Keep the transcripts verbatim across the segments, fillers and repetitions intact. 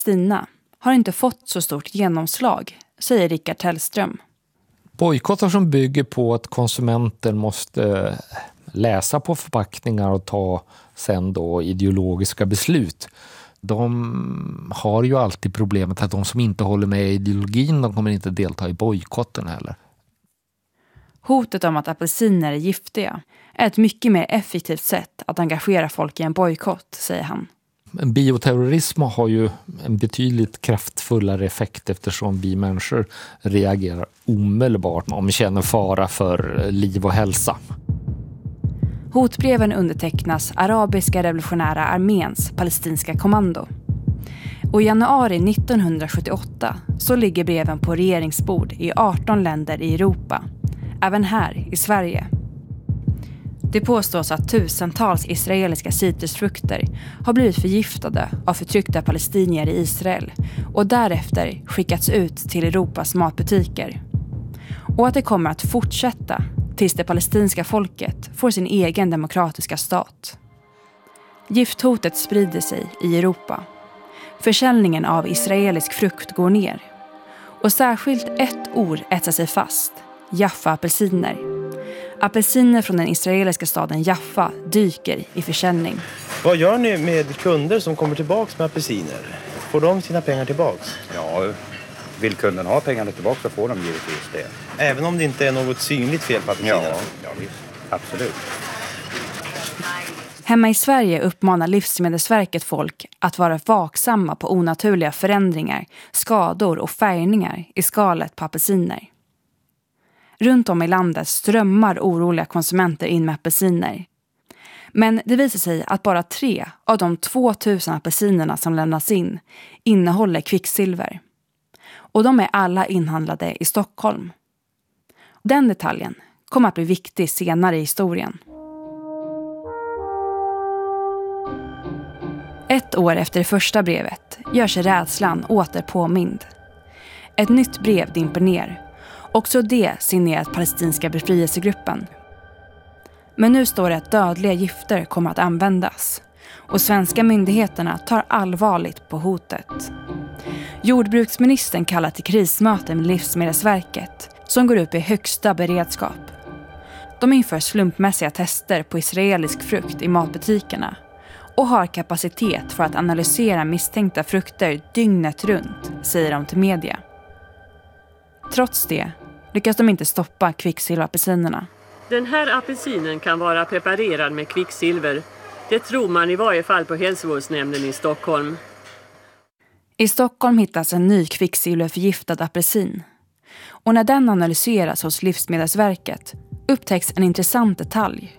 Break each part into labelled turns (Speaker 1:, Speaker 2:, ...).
Speaker 1: Palestina har inte fått så stort genomslag, säger Rickard Tellström.
Speaker 2: Bojkottar som bygger på att konsumenten måste läsa på förpackningar och ta sen då ideologiska beslut. De har ju alltid problemet att de som inte håller med i ideologin, de kommer inte delta i bojkotten heller.
Speaker 1: Hotet om att apelsiner är giftiga är ett mycket mer effektivt sätt att engagera folk i en bojkott, säger han.
Speaker 2: En bioterrorism har ju en betydligt kraftfullare effekt eftersom vi människor reagerar omedelbart om vi känner fara för liv och hälsa.
Speaker 1: Hotbreven undertecknas Arabiska revolutionära arméns palestinska kommando. Och i januari nittonhundrasjuttioåtta så ligger breven på regeringsbord i arton länder i Europa, även här i Sverige. Det påstås att tusentals israeliska citrusfrukter har blivit förgiftade av förtryckta palestinier i Israel och därefter skickats ut till Europas matbutiker. Och att det kommer att fortsätta tills det palestinska folket får sin egen demokratiska stat. Gifthotet sprider sig i Europa. Försäljningen av israelisk frukt går ner. Och särskilt ett ord etsar sig fast. Jaffa-apelsiner. Apelsiner från den israeliska staden Jaffa dyker i försäljning.
Speaker 3: Vad gör ni med kunder som kommer tillbaka med apelsiner? Får de sina pengar tillbaka?
Speaker 4: Ja, vill kunden ha pengarna tillbaka så får de givetvis det.
Speaker 3: Även om det inte är något synligt fel på apelsiner?
Speaker 4: Ja, ja visst. Absolut.
Speaker 1: Hemma i Sverige uppmanar Livsmedelsverket folk att vara vaksamma på onaturliga förändringar, skador och färgningar i skalet på apelsiner. Runt om i landet strömmar oroliga konsumenter in med apelsiner. Men det visar sig att bara tre av de tvåtusen apelsinerna som lämnas in innehåller kvicksilver. Och de är alla inhandlade i Stockholm. Den detaljen kommer att bli viktig senare i historien. Ett år efter det första brevet gör sig rädslan åter påmind. Ett nytt brev dimper ner. Också det signerat palestinska befrielsegruppen. Men nu står det att dödliga gifter kommer att användas. Och svenska myndigheterna tar allvarligt på hotet. Jordbruksministern kallar till krismöte med Livsmedelsverket som går upp i högsta beredskap. De inför slumpmässiga tester på israelisk frukt i matbutikerna och har kapacitet för att analysera misstänkta frukter dygnet runt, säger de till media. Trots det lyckas de inte stoppa kvicksilverapelsinerna.
Speaker 5: Den här apelsinen kan vara preparerad med kvicksilver. Det tror man i varje fall på hälsovårdsnämnden i Stockholm.
Speaker 1: I Stockholm hittas en ny kvicksilverförgiftad apelsin. Och när den analyseras hos Livsmedelsverket upptäcks en intressant detalj.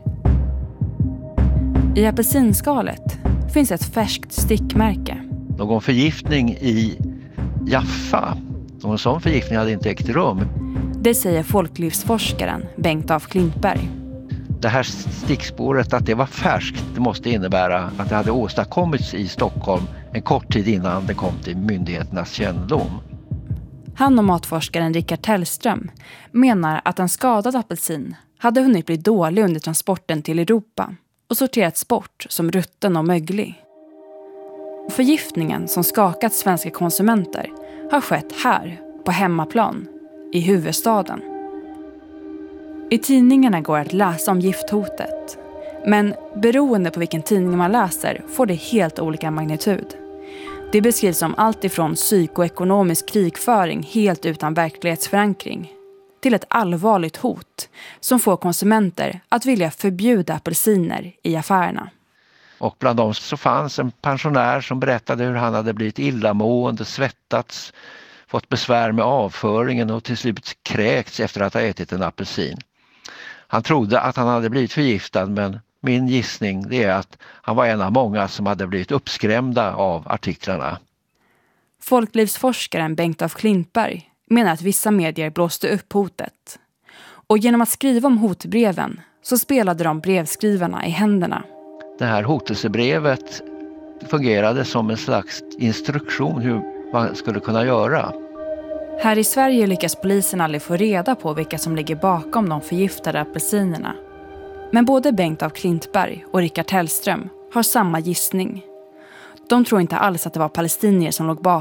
Speaker 1: I apelsinskalet finns ett färskt stickmärke.
Speaker 6: Någon förgiftning i Jaffa, någon sån förgiftning hade inte ägt rum.
Speaker 1: Det säger folklivsforskaren Bengt af Klintberg.
Speaker 6: Det här stickspåret, att det var färskt, det måste innebära att det hade åstadkommits i Stockholm en kort tid innan det kom till myndigheternas kännedom.
Speaker 1: Han och matforskaren Rickard Tellström menar att en skadad apelsin hade hunnit bli dålig under transporten till Europa och sorterats bort som rutten och möglig. Förgiftningen som skakat svenska konsumenter har skett här, på hemmaplan, i huvudstaden. I tidningarna går att läsa om gifthotet. Men beroende på vilken tidning man läser får det helt olika magnitud. Det beskrivs som allt ifrån psykoekonomisk krigföring helt utan verklighetsförankring till ett allvarligt hot som får konsumenter att vilja förbjuda apelsiner i affärerna.
Speaker 6: Och bland dem så fanns en pensionär som berättade hur han hade blivit illamående, svettats, fått besvär med avföringen och till slut kräkts efter att ha ätit en apelsin. Han trodde att han hade blivit förgiftad, men min gissning det är att han var en av många som hade blivit uppskrämda av artiklarna.
Speaker 1: Folklivsforskaren Bengt af Klintberg menar att vissa medier blåste upp hotet. Och genom att skriva om hotbreven så spelade de brevskrivarna i händerna.
Speaker 6: Det här hotelsebrevet fungerade som en slags instruktion hur man skulle kunna göra.
Speaker 1: Här i Sverige lyckas polisen aldrig få reda på vilka som ligger bakom de förgiftade apelsinerna. Men både Bengt af Klintberg och Rickard Tellström har samma gissning. De tror inte alls att det var palestinier som låg bakom